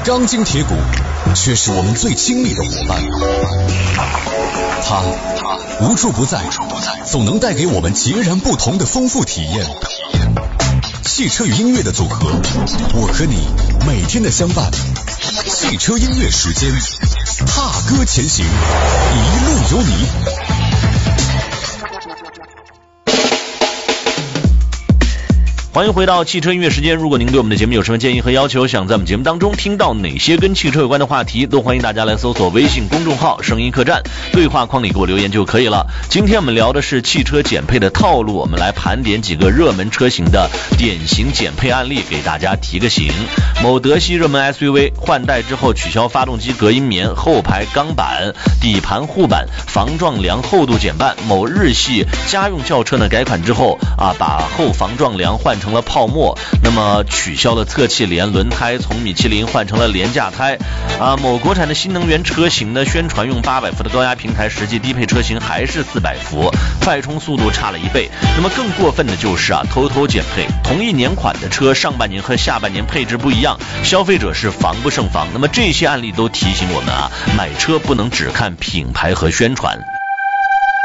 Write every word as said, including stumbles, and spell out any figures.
钢筋铁骨却是我们最亲密的伙伴。它无处不在，总能带给我们截然不同的丰富体验。汽车与音乐的组合，我和你每天的相伴。汽车音乐时间，踏歌前行，一路有你。 欢迎回到汽车音乐时间，如果您对我们的节目有什么建议和要求，想在我们节目当中听到哪些跟汽车有关的话题，都欢迎大家来搜索微信公众号声音客栈，对话框里给我留言就可以了。今天我们聊的是汽车减配的套路，我们来盘点几个热门车型的典型减配案例，给大家提个醒。某德系热门 S U V 换代之后取消发动机隔音棉、后排钢板、底盘护板、防撞梁厚度减半。某日系家用轿车呢改款之后啊，把后防撞梁换成了泡沫，那么取消了侧气帘，轮胎从米其林换成了廉价胎啊。某国产的新能源车型呢，宣传用八百伏的高压平台，实际低配车型还是四百伏，快充速度差了一倍。那么更过分的就是啊，偷偷减配，同一年款的车上半年和下半年配置不一样，消费者是防不胜防。那么这些案例都提醒我们啊，买车不能只看品牌和宣传。